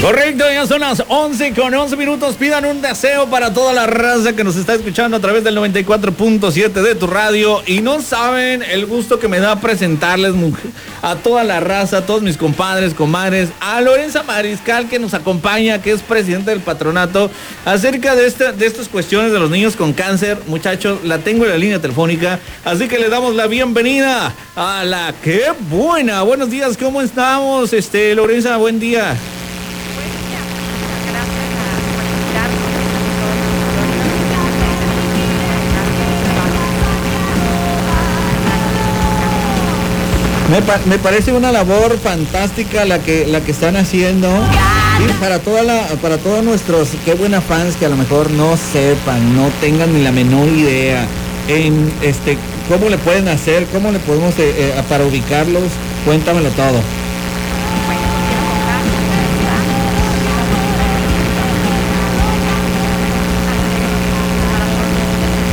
Correcto, ya son las 11:11. Pidan un deseo para toda la raza que nos está escuchando a través del 94.7 de tu radio. Y no saben el gusto que me da presentarles a toda la raza, a todos mis compadres, comadres, a Lorenza Mariscal, que nos acompaña, que es presidente del patronato, acerca de estas cuestiones de los niños con cáncer. Muchachos, la tengo en la línea telefónica, así que le damos la bienvenida a la ¡Qué buena! Buenos días, ¿cómo estamos? Lorenza, buen día. Me parece una labor fantástica la que están haciendo, y para todos nuestros qué buena fans que a lo mejor no sepan, no tengan ni la menor idea cómo le pueden hacer, cómo le podemos para ubicarlos. Cuéntamelo todo.